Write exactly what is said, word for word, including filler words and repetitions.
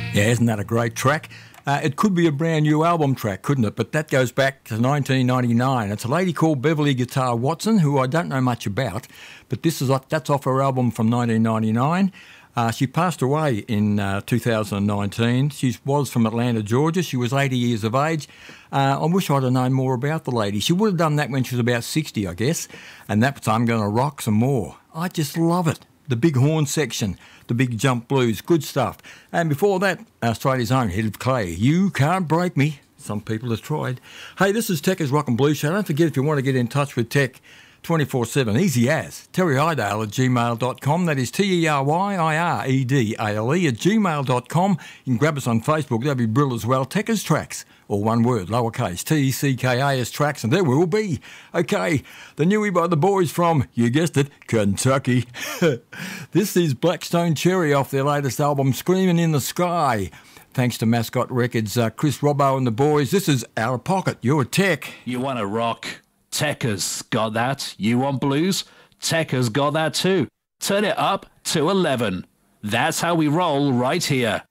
Yeah, isn't that a great track? Uh, it could be a brand new album track, couldn't it? But that goes back to nineteen ninety-nine. It's a lady called Beverly Guitar Watson, who I don't know much about, but this is that's off her album from nineteen ninety-nine. Uh, she passed away in uh, two thousand nineteen. She was from Atlanta, Georgia. She was eighty years of age. Uh, I wish I'd have known more about the lady. She would have done that when she was about sixty, I guess, and that's I'm going to rock some more. I just love it. The big horn section, the big jump blues, good stuff. And before that, Australia's own Head of Clay, You Can't Break Me. Some people have tried. Hey, this is Tech's Rock and Blues Show. Don't forget, if you want to get in touch with Tech twenty-four seven, easy as, terry idale at gmail dot com. That is T E R Y I R E D A L E at gmail dot com. You can grab us on Facebook. That'd be brilliant as well. Tech's Tracks, or one word, lowercase, T E C K A S Tracks, and there we will be. Okay, the newie by the boys from, you guessed it, Kentucky. This is Blackstone Cherry off their latest album, Screaming in the Sky. Thanks to Mascot Records, uh, Chris Robbo and the boys. This is Out of Pocket. You're Tech. You want to rock? Tech has got that. You want blues? Tech has got that too. Turn it up to eleven. That's how we roll right here.